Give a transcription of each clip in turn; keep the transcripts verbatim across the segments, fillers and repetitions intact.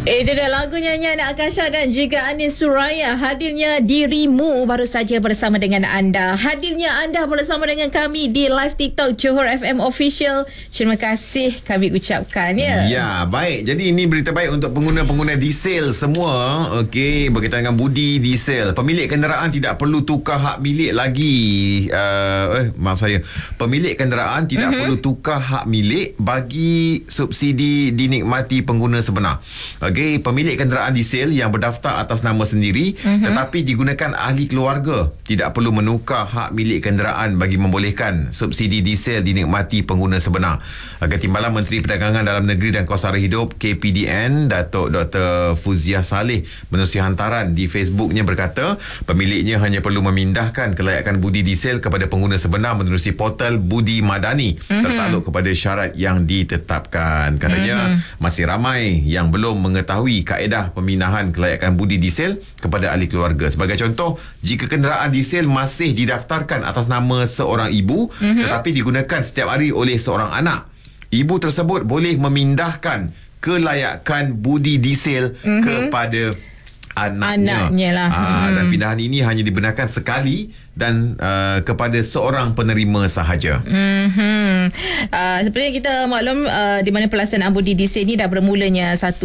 Itu dia lagu nyanyian Akasha dan juga Anis Suraya. Hadirnya Dirimu baru saja bersama dengan anda. Hadirnya anda bersama dengan kami di live TikTok Johor F M Official. Terima kasih kami ucapkan ya. Ya, baik. Jadi ini berita baik untuk pengguna-pengguna diesel semua. Okey, berkaitan dengan budi diesel. Pemilik kenderaan tidak perlu tukar hak milik lagi. Uh, eh, maaf saya. Pemilik kenderaan tidak mm-hmm. perlu tukar hak milik bagi subsidi dinikmati pengguna sebenar. Okey, pemilik kenderaan diesel yang berdaftar atas nama sendiri mm-hmm. tetapi digunakan ahli keluarga tidak perlu menukar hak milik kenderaan bagi membolehkan subsidi diesel dinikmati pengguna sebenar. Timbalan Menteri Perdagangan Dalam Negeri dan Kawasan Hidup K P D N Datuk Doktor Fuziah Saleh menerusi hantaran di Facebooknya berkata pemiliknya hanya perlu memindahkan kelayakan budi diesel kepada pengguna sebenar menerusi portal Budi Madani mm-hmm. tertakluk kepada syarat yang ditetapkan. Katanya mm-hmm. masih ramai yang belum mengetahui kaedah pemindahan kelayakan budi diesel kepada ahli keluarga. Sebagai contoh, jika kenderaan diesel masih didaftarkan atas nama seorang ibu mm-hmm. tetapi digunakan setiap hari oleh seorang anak, ibu tersebut boleh memindahkan kelayakan budi diesel mm-hmm. kepada anaknya, anaknya lah. Aa, hmm. Dan pindahan ini hanya dibenarkan sekali dan uh, kepada seorang penerima sahaja. Mm-hmm. Uh, seperti yang kita maklum uh, di mana pelaksanaan budi diesel ni dah bermulanya satu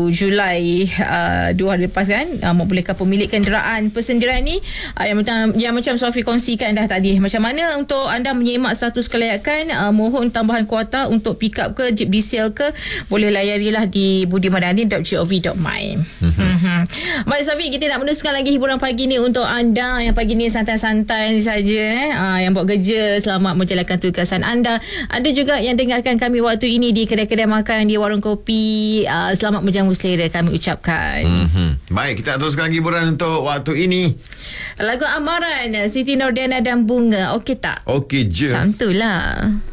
Julai uh, dua hari lepas kan, uh, membolehkan pemilik kenderaan persendirian ni uh, yang, yang macam Sofi kongsikan dah tadi, macam mana untuk anda menyemak status kelayakan, uh, mohon tambahan kuota untuk pick up ke jeep diesel ke, boleh layarilah di budimadani dot gov dot my. Mm-hmm. Mm-hmm. Baik Sofi, kita nak meneruskan lagi hiburan pagi ni untuk anda yang pagi ni santai-santai santai saja eh uh, yang buat kerja, selamat menjalankan tugasan anda. Ada juga yang dengarkan kami waktu ini di kedai-kedai makan, di warung kopi, uh, selamat menjamu selera kami ucapkan. Mm-hmm. Baik, kita teruskan lagi hiburan untuk waktu ini. Lagu Amaran Siti Nordiana dan Bunga. Okey tak? Okey je. Macam tu lah.